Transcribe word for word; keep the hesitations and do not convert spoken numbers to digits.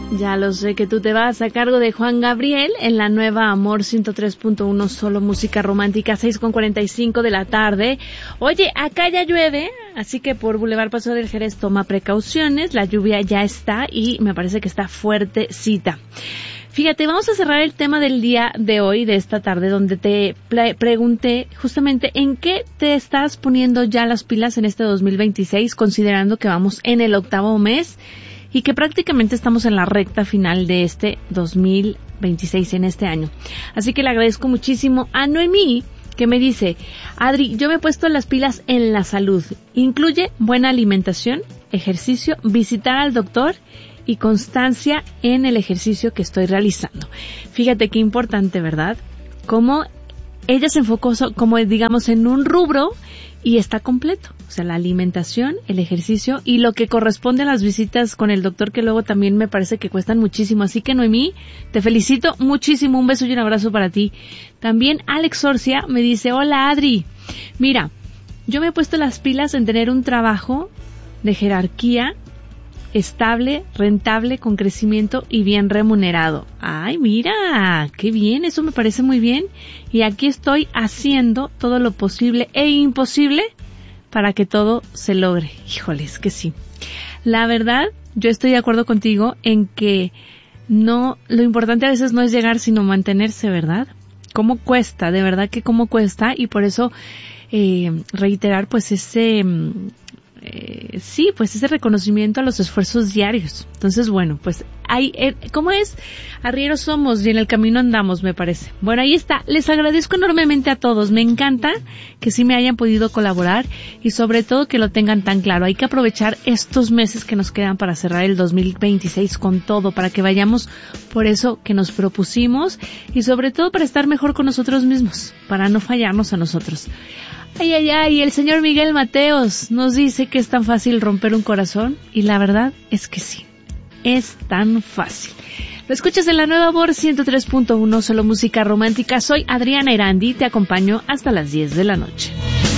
Ya lo sé que tú te vas a cargo de Juan Gabriel en la nueva Amor ciento tres punto uno, solo música romántica, seis con cuarenta y cinco de la tarde. Oye, acá ya llueve, así que por Boulevard Paso del Jerez toma precauciones, la lluvia ya está y me parece que está fuertecita. Fíjate, vamos a cerrar el tema del día de hoy, de esta tarde, donde te pre- pregunté justamente en qué te estás poniendo ya las pilas en este dos mil veintiséis, considerando que vamos en el octavo mes y que prácticamente estamos en la recta final de este dos mil veintiséis, en este año. Así que le agradezco muchísimo a Noemí, que me dice: Adri, yo me he puesto las pilas en la salud. Incluye buena alimentación, ejercicio, visitar al doctor y constancia en el ejercicio que estoy realizando. Fíjate qué importante, ¿verdad? Cómo ella se enfocó, como digamos, en un rubro y está completo. O sea, la alimentación, el ejercicio y lo que corresponde a las visitas con el doctor, que luego también me parece que cuestan muchísimo. Así que, Noemí, te felicito muchísimo. Un beso y un abrazo para ti. También Alex Orcia me dice: hola, Adri. Mira, yo me he puesto las pilas en tener un trabajo de jerarquía estable, rentable, con crecimiento y bien remunerado. Ay, mira, qué bien, eso me parece muy bien. Y aquí estoy haciendo todo lo posible e imposible para que todo se logre. Híjoles, que sí. La verdad, yo estoy de acuerdo contigo en que no, lo importante a veces no es llegar, sino mantenerse, ¿verdad? ¿Cómo cuesta? De verdad que cómo cuesta, y por eso eh, reiterar pues ese... Eh, sí, pues ese reconocimiento a los esfuerzos diarios. Entonces, bueno, pues hay, eh, ¿cómo es? Arrieros somos y en el camino andamos, me parece. Bueno, ahí está. Les agradezco enormemente a todos. Me encanta que sí me hayan podido colaborar y sobre todo que lo tengan tan claro. Hay que aprovechar estos meses que nos quedan para cerrar el dos mil veintiséis con todo, para que vayamos por eso que nos propusimos y sobre todo para estar mejor con nosotros mismos, para no fallarnos a nosotros. Ay, ay, ay, el señor Miguel Mateos nos dice que es tan fácil romper un corazón, y la verdad es que sí, es tan fácil. Lo escuchas en la nueva Amor ciento tres punto uno, solo música romántica. Soy Adriana Erandi, te acompaño hasta las diez de la noche.